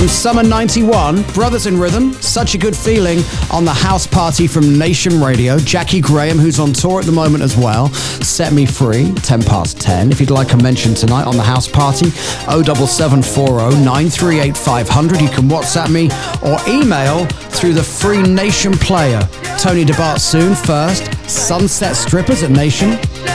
from Summer 91, Brothers in Rhythm, Such a Good Feeling on the House Party from Nation Radio. Jackie Graham, who's on tour at the moment as well, Set Me Free, 10 past 10. If you'd like a mention tonight on the House Party, 07740 938 500. You can WhatsApp me or email through the free Nation player. Tony DeBart soon. First, Sunset Strippers at Nation.